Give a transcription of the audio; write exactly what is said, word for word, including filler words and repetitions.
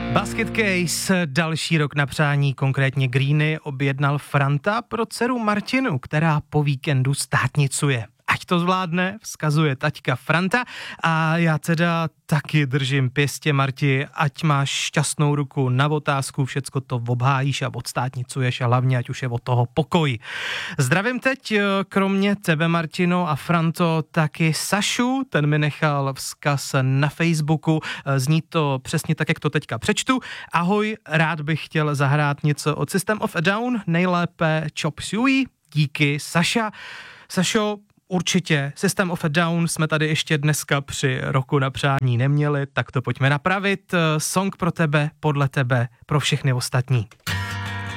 Basket Case, další rok na přání, konkrétně Greeny, objednal Franta pro dceru Martinu, která po víkendu státnicuje. Ať to zvládne, vzkazuje taťka Franta a já teda taky držím pěstě, Marti, ať máš šťastnou ruku na otázku, všecko to obhájíš a odstátnicuješ a hlavně ať už je od toho pokoj. Zdravím teď kromě tebe, Martino a Franto, taky Sašu, ten mi nechal vzkaz na Facebooku, zní to přesně tak, jak to teďka přečtu. Ahoj, rád bych chtěl zahrát něco od System of a Down, nejlépe Chop Suey, díky Saša. Sašo, určitě, System of a Down jsme tady ještě dneska při roku na přání neměli, tak to pojďme napravit. Song pro tebe, podle tebe, pro všechny ostatní.